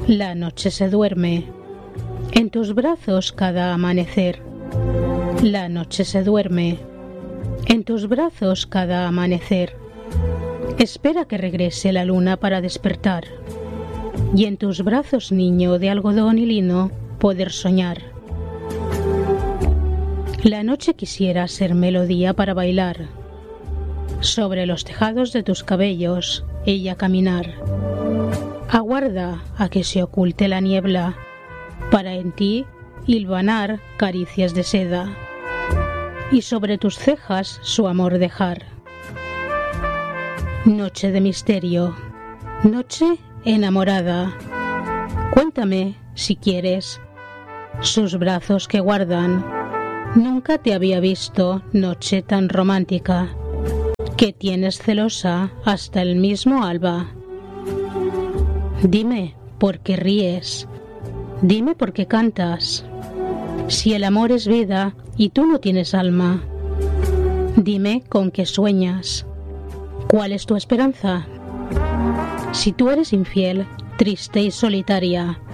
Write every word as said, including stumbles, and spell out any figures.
La noche se duerme en tus brazos cada amanecer. La noche se duerme en tus brazos cada amanecer. Espera que regrese la luna para despertar y en tus brazos, niño de algodón y lino, poder soñar. La noche quisiera ser melodía para bailar. Sobre los tejados de tus cabellos, ella caminar. Aguarda a que se oculte la niebla, para en ti hilvanar caricias de seda, y sobre tus cejas su amor dejar. Noche de misterio, noche enamorada. Cuéntame, si quieres, sus brazos que guardan. Nunca te había visto noche tan romántica, que tienes celosa hasta el mismo alba. Dime por qué ríes, dime por qué cantas, si el amor es vida y tú no tienes alma. Dime con qué sueñas, cuál es tu esperanza. Si tú eres infiel, triste y solitaria,